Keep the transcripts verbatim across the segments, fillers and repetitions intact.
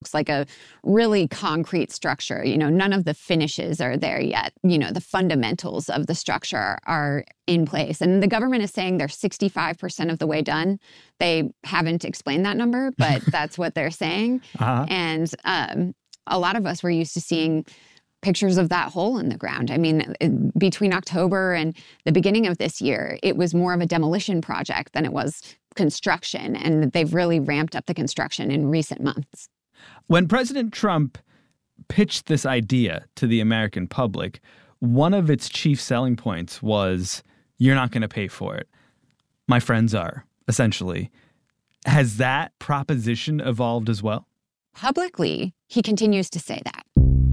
looks like a really concrete structure. You know, none of the finishes are there yet. You know, the fundamentals of the structure are in place. And the government is saying they're sixty-five percent of the way done. They haven't explained that number, but that's what they're saying. Uh-huh. And um, a lot of us were used to seeing pictures of that hole in the ground. I mean, between October and the beginning of this year, it was more of a demolition project than it was construction. And they've really ramped up the construction in recent months. When President Trump pitched this idea to the American public, one of its chief selling points was, you're not going to pay for it. My friends are, essentially. Has that proposition evolved as well? Publicly, he continues to say that.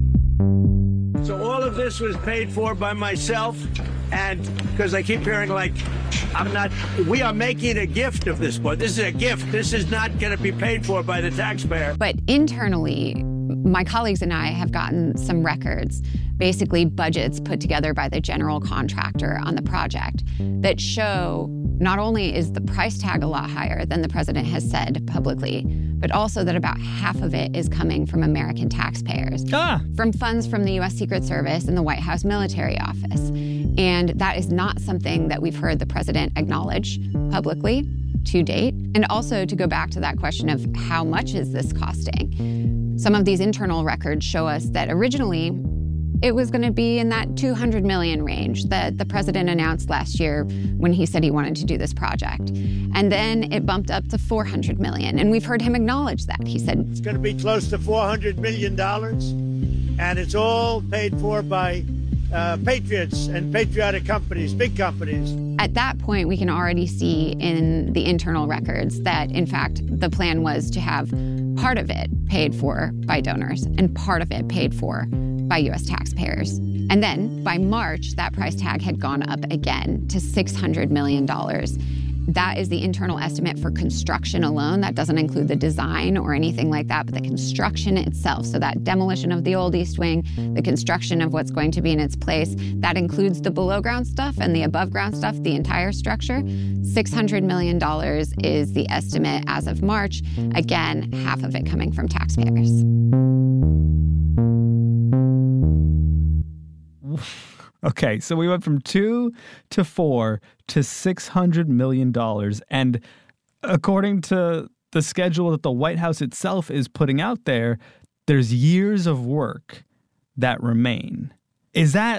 So all of this was paid for by myself, and because I keep hearing like, I'm not, we are making a gift of this, but this is a gift. This is not going to be paid for by the taxpayer. But internally, my colleagues and I have gotten some records, basically budgets put together by the general contractor on the project, that show not only is the price tag a lot higher than the president has said publicly, but also that about half of it is coming from American taxpayers, ah. from funds from the U S Secret Service and the White House Military Office. And that is not something that we've heard the president acknowledge publicly to date. And also to go back to that question of how much is this costing? Some of these internal records show us that originally it was going to be in that two hundred million dollars range that the president announced last year when he said he wanted to do this project. And then it bumped up to four hundred million dollars. And we've heard him acknowledge that. He said it's going to be close to four hundred million dollars. And it's all paid for by uh, patriots and patriotic companies, big companies. At that point, we can already see in the internal records that, in fact, the plan was to have part of it paid for by donors and part of it paid for by U S taxpayers. And then by March, that price tag had gone up again to six hundred million dollars. That is the internal estimate for construction alone. That doesn't include the design or anything like that, but the construction itself. So that demolition of the old East Wing, the construction of what's going to be in its place, that includes the below ground stuff and the above ground stuff, the entire structure. six hundred million dollars is the estimate as of March. Again, half of it coming from taxpayers. Okay, so we went from two to four to six hundred million dollars. And according to the schedule that the White House itself is putting out there, there's years of work that remain. Is that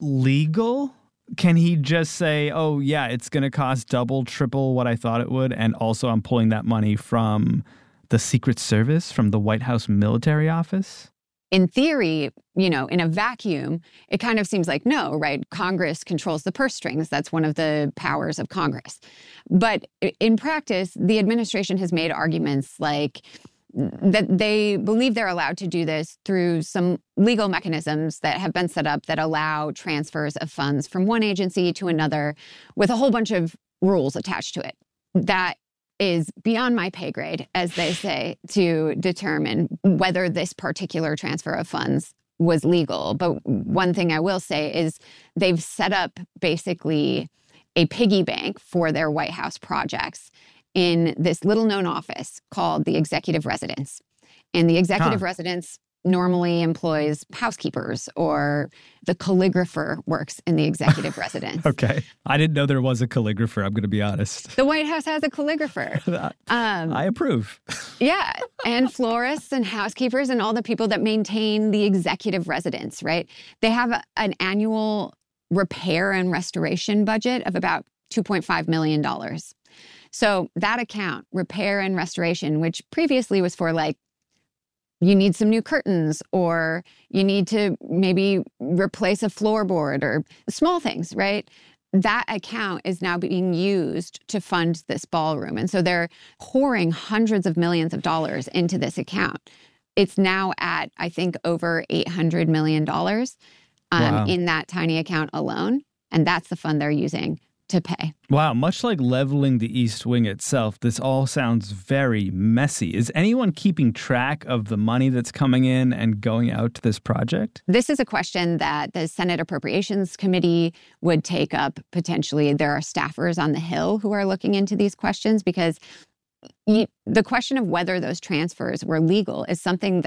legal? Can he just say, oh, yeah, it's going to cost double, triple what I thought it would, and also I'm pulling that money from the Secret Service, from the White House Military Office? In theory, you know, in a vacuum, it kind of seems like no, right? Congress controls the purse strings. That's one of the powers of Congress. But in practice, the administration has made arguments like that they believe they're allowed to do this through some legal mechanisms that have been set up that allow transfers of funds from one agency to another with a whole bunch of rules attached to it. That is beyond my pay grade, as they say, to determine whether this particular transfer of funds was legal. But one thing I will say is they've set up basically a piggy bank for their White House projects in this little known office called the Executive Residence. And the Executive huh. Residence normally employs housekeepers, or the calligrapher works in the Executive Residence. Okay. I didn't know there was a calligrapher, I'm going to be honest. The White House has a calligrapher. um, I approve. Yeah. And florists and housekeepers and all the people that maintain the Executive Residence, right? They have a, an annual repair and restoration budget of about two point five million dollars. So that account, repair and restoration, which previously was for like, you need some new curtains, or you need to maybe replace a floorboard, or small things, right? That account is now being used to fund this ballroom. And so they're pouring hundreds of millions of dollars into this account. It's now at, I think, over eight hundred million dollars um, wow. in that tiny account alone. And that's the fund they're using to pay. Wow, much like leveling the East Wing itself, this all sounds very messy. Is anyone keeping track of the money that's coming in and going out to this project? This is a question that the Senate Appropriations Committee would take up potentially. There are staffers on the Hill who are looking into these questions, because you, the question of whether those transfers were legal is something